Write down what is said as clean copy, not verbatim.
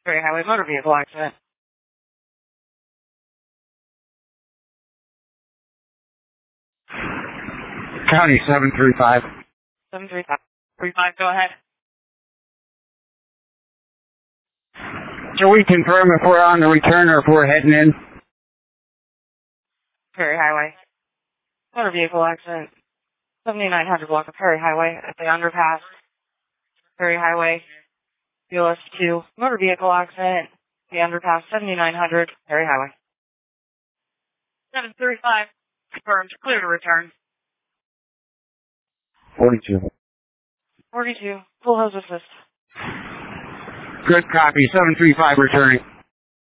Perry Highway motor vehicle accident. County 735. 735, go ahead. Can we confirm if we're on the return or if we're heading in? Perry Highway. Motor vehicle accident. 7900 block of Perry Highway at the underpass. Perry Highway. BLS 2. Motor vehicle accident. The underpass 7900 Perry Highway. 735. Confirmed. Clear to return. 42. 42. Full hose assist. Good copy. 735 returning.